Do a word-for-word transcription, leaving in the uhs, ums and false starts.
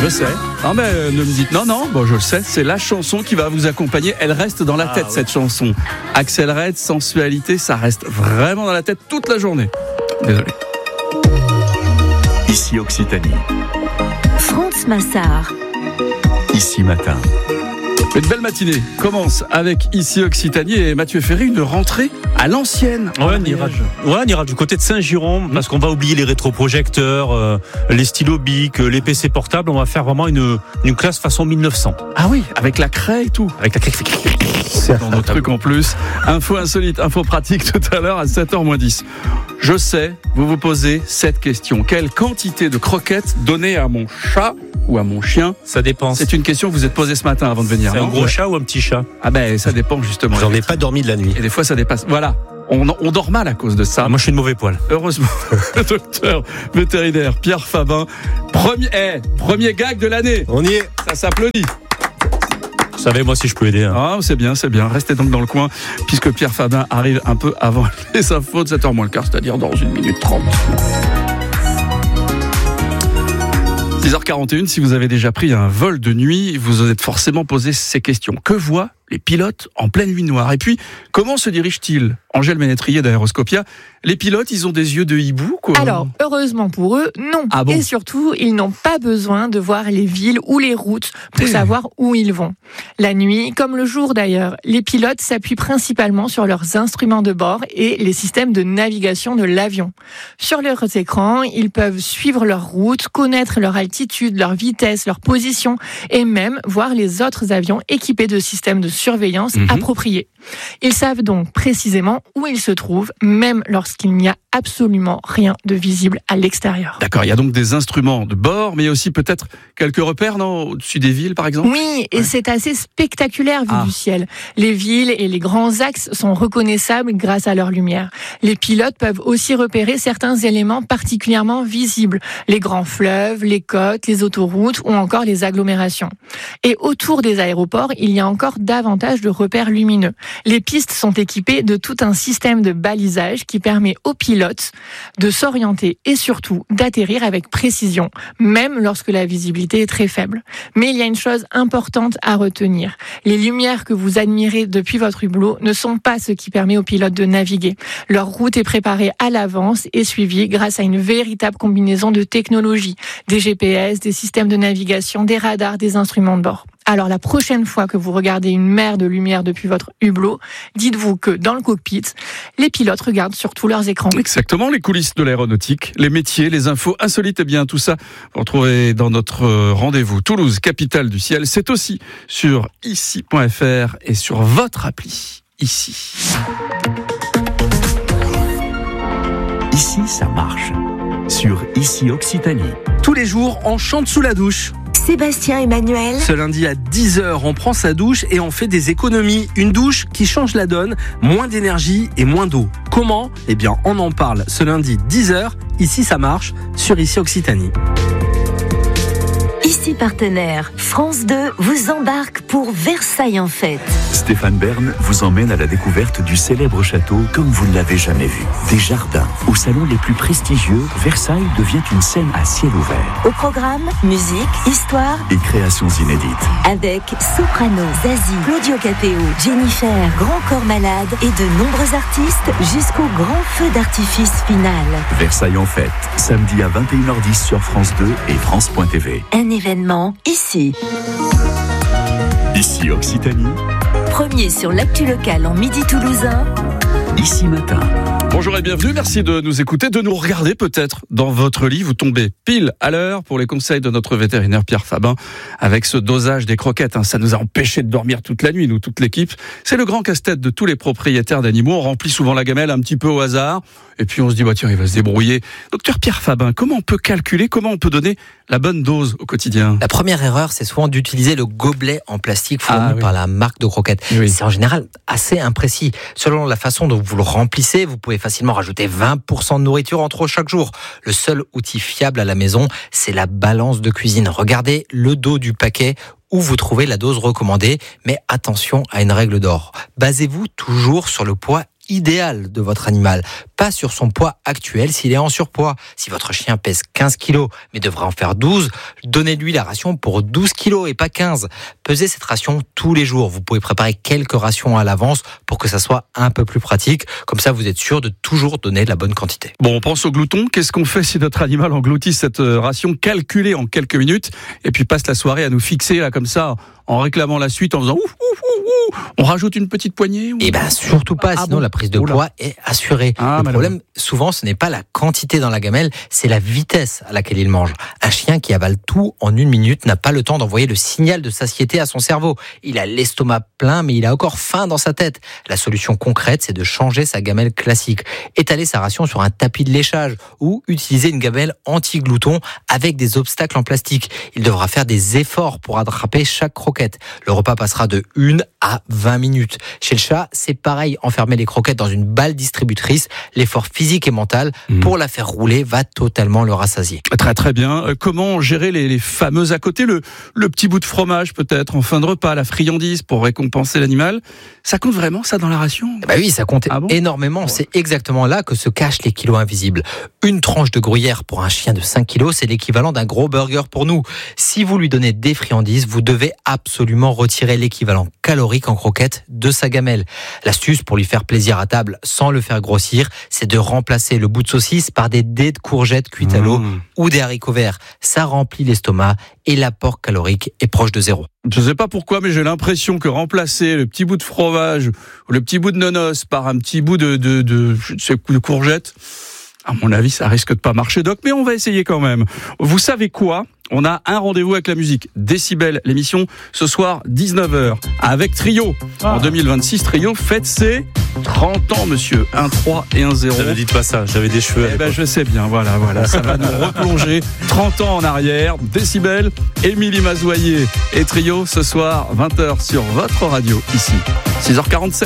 Je sais. Non mais euh, ne me dites non, non, bon je le sais, c'est la chanson qui va vous accompagner. Elle reste dans la tête, ah, cette oui. chanson. Axel Red, sensualité, ça reste vraiment dans la tête toute la journée. Désolé. Ici Occitanie. France Massard. Ici Matin. Une belle matinée commence avec Ici Occitanie et Mathieu Ferry, une rentrée à l'ancienne. Ouais, on ira, ouais, on ira du côté de Saint-Giron mmh. parce qu'on va oublier les rétroprojecteurs, euh, les stylos bic, les P C portables. On va faire vraiment une, une classe façon mille neuf cents. Ah oui, avec la craie et tout. Avec la craie. C'est dans nos trucs en plus. Info insolite, info pratique tout à l'heure à sept heures moins dix. Je sais, vous vous posez cette question. Quelle quantité de croquettes donner à mon chat ou à mon chien? Ça dépend. C'est une question que vous êtes posée ce matin avant de venir. C'est non un gros ouais. chat ou un petit chat? Ah ben ça dépend justement. J'en ai pas dormi de la nuit. Et des fois ça dépasse. Voilà. On, on dort mal à cause de ça. Moi je suis de mauvais poil. Heureusement, le docteur vétérinaire Pierre Fabin, premier, eh, premier gag de l'année. On y est. Ça s'applaudit. Vous savez, moi si je peux aider. Hein. Ah, c'est bien, c'est bien. Restez donc dans le coin, puisque Pierre Fabin arrive un peu avant les infos de sept heures moins le quart, c'est-à-dire dans une minute trente. six heures quarante et une, si vous avez déjà pris un vol de nuit, vous vous êtes forcément posé ces questions. Que voient les pilotes en pleine nuit noire? Et puis, comment se dirigent-ils? Angèle Ménétrier d'Aéroscopia, les pilotes, ils ont des yeux de hibou, quoi. Alors, heureusement pour eux, non. Ah bon? Et surtout, ils n'ont pas besoin de voir les villes ou les routes pour savoir où ils vont. La nuit, comme le jour d'ailleurs, les pilotes s'appuient principalement sur leurs instruments de bord et les systèmes de navigation de l'avion. Sur leurs écrans, ils peuvent suivre leur route, connaître leur altitude, leur vitesse, leur position et même voir les autres avions équipés de systèmes de surveillance mmh. appropriés. Ils savent donc précisément où ils se trouvent, même lorsqu'il n'y a absolument rien de visible à l'extérieur. D'accord, il y a donc des instruments de bord, mais il y a aussi peut-être quelques repères, non, au-dessus des villes, par exemple? Oui, et ouais. c'est assez spectaculaire vu ah. du ciel. Les villes et les grands axes sont reconnaissables grâce à leur lumière. Les pilotes peuvent aussi repérer certains éléments particulièrement visibles, les grands fleuves, les côtes, les autoroutes ou encore les agglomérations. Et autour des aéroports, il y a encore davantage de repères lumineux. Les pistes sont équipées de tout un système de balisage qui permet aux pilotes de s'orienter et surtout d'atterrir avec précision, même lorsque la visibilité est très faible. Mais il y a une chose importante à retenir. Les lumières que vous admirez depuis votre hublot ne sont pas ce qui permet aux pilotes de naviguer. Leur route est préparée à l'avance et suivie grâce à une véritable combinaison de technologies, des G P S, des systèmes de navigation, des radars, des instruments de bord. Alors la prochaine fois que vous regardez une mer de lumière depuis votre hublot, dites-vous que dans le cockpit, les pilotes regardent surtout leurs écrans. Exactement, les coulisses de l'aéronautique, les métiers, les infos insolites, et bien tout ça, vous retrouvez dans notre rendez-vous Toulouse, capitale du ciel. C'est aussi sur ici point f r et sur votre appli, ici. Ici, ça marche. Sur Ici Occitanie. Tous les jours, on chante sous la douche. Sébastien Emmanuel. Ce lundi à dix heures, on prend sa douche et on fait des économies. Une douche qui change la donne, moins d'énergie et moins d'eau. Comment ? Eh bien, on en parle ce lundi dix heures. Ici, ça marche, sur Ici Occitanie. Ici partenaire, France deux vous embarque pour Versailles en fête. Stéphane Bern vous emmène à la découverte du célèbre château comme vous ne l'avez jamais vu. Des jardins, aux salons les plus prestigieux, Versailles devient une scène à ciel ouvert. Au programme, musique, histoire et créations inédites. Avec Soprano, Zazie, Claudio Capéo, Jennifer, Grand Corps Malade et de nombreux artistes jusqu'au grand feu d'artifice final. Versailles en fête, samedi à vingt et une heures dix sur France deux et France point t v. Un événement ici. Ici Occitanie. Premier sur l'actu locale en midi toulousain. Ici Matin. Bonjour et bienvenue, merci de nous écouter, de nous regarder peut-être dans votre lit. Vous tombez pile à l'heure pour les conseils de notre vétérinaire Pierre Fabin avec ce dosage des croquettes. Ça nous a empêché de dormir toute la nuit, nous, toute l'équipe. C'est le grand casse-tête de tous les propriétaires d'animaux. On remplit souvent la gamelle un petit peu au hasard et puis on se dit, bah tiens, il va se débrouiller. Docteur Pierre Fabin, comment on peut calculer, comment on peut donner la bonne dose au quotidien? La première erreur, c'est souvent d'utiliser le gobelet en plastique fourni ah, oui. par la marque de croquettes. Oui. C'est en général assez imprécis. Selon la façon dont vous le remplissez, vous pouvez facilement rajouter vingt pour cent de nourriture en trop chaque jour. Le seul outil fiable à la maison, c'est la balance de cuisine. Regardez le dos du paquet où vous trouvez la dose recommandée, mais attention à une règle d'or. Basez-vous toujours sur le poids idéal de votre animal. pas sur son poids actuel s'il est en surpoids. Si votre chien pèse quinze kilos mais devrait en faire douze, donnez-lui la ration pour douze kilos et pas quinze. Pesez cette ration tous les jours. Vous pouvez préparer quelques rations à l'avance pour que ça soit un peu plus pratique. Comme ça, vous êtes sûr de toujours donner la bonne quantité. Bon, on pense au glouton. Qu'est-ce qu'on fait si notre animal engloutit cette ration calculée en quelques minutes et puis passe la soirée à nous fixer là comme ça en réclamant la suite, en faisant ouf, ouf, ouf, ouf. On rajoute une petite poignée ou... Eh ben surtout pas, ah sinon bon la prise de Oula. poids est assurée. Ah, le problème, souvent, ce n'est pas la quantité dans la gamelle, c'est la vitesse à laquelle il mange. Un chien qui avale tout en une minute n'a pas le temps d'envoyer le signal de satiété à son cerveau. Il a l'estomac plein, mais il a encore faim dans sa tête. La solution concrète, c'est de changer sa gamelle classique, étaler sa ration sur un tapis de léchage ou utiliser une gamelle anti-glouton avec des obstacles en plastique. Il devra faire des efforts pour attraper chaque croquette. Le repas passera de une à vingt minutes. Chez le chat, c'est pareil. Enfermer les croquettes dans une balle distributrice, l'effort physique et mental mmh. pour la faire rouler va totalement le rassasier. Très très bien. Comment gérer les, les fameux à côté, le, le petit bout de fromage peut-être en fin de repas, la friandise pour récompenser l'animal. Ça compte vraiment ça dans la ration ? Bah oui, ça compte ah bon énormément. Ouais. C'est exactement là que se cachent les kilos invisibles. Une tranche de gruyère pour un chien de cinq kilos, c'est l'équivalent d'un gros burger pour nous. Si vous lui donnez des friandises, vous devez absolument retirer l'équivalent calorique en croquettes de sa gamelle. L'astuce pour lui faire plaisir à table sans le faire grossir, c'est de remplacer le bout de saucisse par des dés de courgettes cuites à l'eau mmh. ou des haricots verts. Ça remplit l'estomac et l'apport calorique est proche de zéro. Je ne sais pas pourquoi, mais j'ai l'impression que remplacer le petit bout de fromage ou le petit bout de nonos par un petit bout de, de, de, je sais, de courgettes, à mon avis, ça risque de pas marcher, Doc, mais on va essayer quand même. Vous savez quoi ? On a un rendez-vous avec la musique. Décibel, l'émission, ce soir, dix-neuf heures, avec Trio. Ah. En deux mille vingt-six, Trio fête ses trente ans, monsieur. un trois et un zéro. Ne dites pas ça, j'avais des cheveux. Eh ben, je sais bien, voilà, voilà. Ça va nous replonger trente ans en arrière. Décibel, Émilie Mazoyer et Trio, ce soir, vingt heures sur votre radio, ici. six heures quarante-sept.